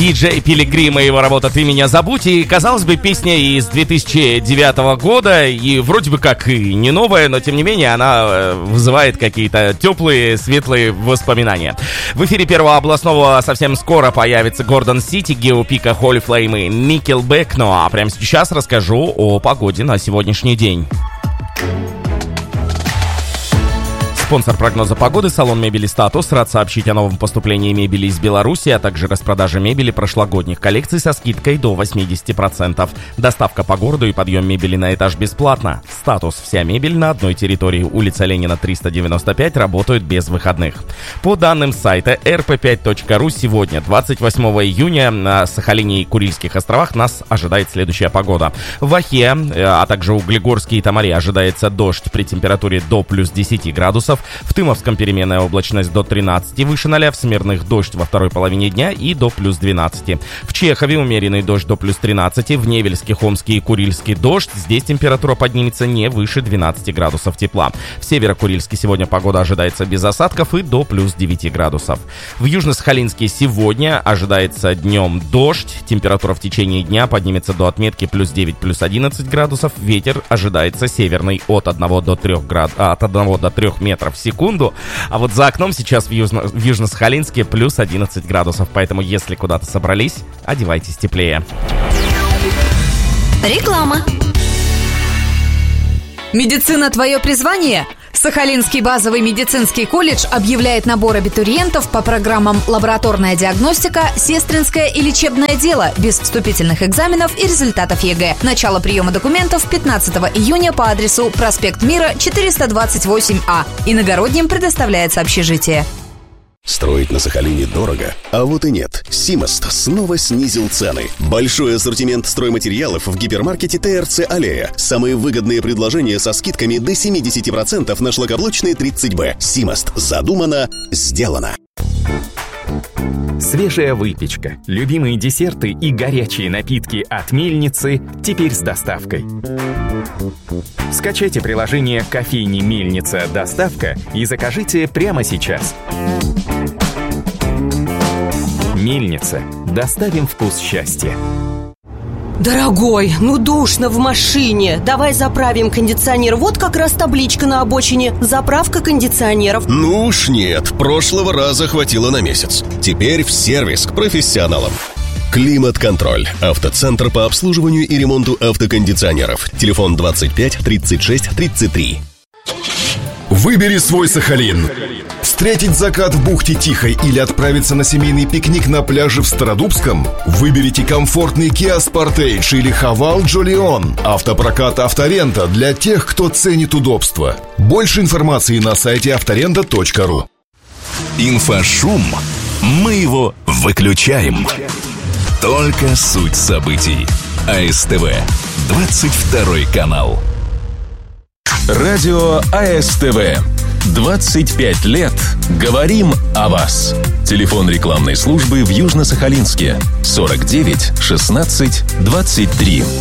Диджей Пилигрим и его работа «Ты меня забудь». И, казалось бы, песня из 2009 года, и вроде бы как и не новая, но тем не менее она вызывает какие-то теплые, светлые воспоминания. В эфире Первого областного совсем скоро появится Гордон Сити, Геопика, Holy Flame и Nickelback. Ну а прямо сейчас расскажу о погоде на сегодняшний день. Спонсор прогноза погоды — салон мебели «Статус». Рад сообщить о новом поступлении мебели из Беларуси, а также распродаже мебели прошлогодних коллекций со скидкой до 80%. Доставка по городу и подъем мебели на этаж бесплатно. «Статус». Вся мебель на одной территории. Улица Ленина, 395, работают без выходных. По данным сайта rp5.ru, сегодня, 28 июня, на Сахалине и Курильских островах нас ожидает следующая погода. В Ахе, а также Углегорске и Тамаре ожидается дождь при температуре до плюс 10 градусов. В Тымовском переменная облачность до 13, выше 0, в Смирных дождь во второй половине дня и до плюс 12. В Чехове умеренный дождь до плюс 13, в Невельске, Хомске и Курильске дождь, здесь температура поднимется не выше 12 градусов тепла. В Северо-Курильске сегодня погода ожидается без осадков и до плюс 9 градусов. В Южно-Сахалинске сегодня ожидается днем дождь, температура в течение дня поднимется до отметки плюс 9, плюс 11 градусов, ветер ожидается северный от 1 до 3 метров в секунду, а вот за окном сейчас в Южно-Сахалинске плюс 11 градусов, поэтому если куда-то собрались, одевайтесь теплее. Реклама. Медицина — твое призвание? Сахалинский базовый медицинский колледж объявляет набор абитуриентов по программам «Лабораторная диагностика», «Сестринское и лечебное дело» без вступительных экзаменов и результатов ЕГЭ. Начало приема документов 15 июня по адресу проспект Мира, 428А. Иногородним предоставляется общежитие. Строить на Сахалине дорого? А вот и нет. Симост снова снизил цены. Большой ассортимент стройматериалов в гипермаркете ТРЦ «Аллея». Самые выгодные предложения со скидками до 70% на шлакоблочные 30Б. Симост. Задумано, сделано. Свежая выпечка, любимые десерты и горячие напитки от Мельницы теперь с доставкой. Скачайте приложение кофейни «Мельница. Доставка» и закажите прямо сейчас. Мельница. Доставим вкус счастья. Дорогой, душно в машине. Давай заправим кондиционер. Вот как раз табличка на обочине. Заправка кондиционеров. Ну уж нет, прошлого раза хватило на месяц. Теперь в сервис к профессионалам. Климат-контроль. Автоцентр по обслуживанию и ремонту автокондиционеров. Телефон 25 36 33. Выбери свой Сахалин. Встретить закат в бухте Тихой или отправиться на семейный пикник на пляже в Стародубском? Выберите комфортный Kia Sportage или Haval Jolion. Автопрокат «Авторента» для тех, кто ценит удобство. Больше информации на сайте авторента.ру. Инфошум. Мы его выключаем. Только суть событий. АСТВ. 22 канал. Радио АСТВ. 25 лет. Говорим о вас. Телефон рекламной службы в Южно-Сахалинске. 49 16 23.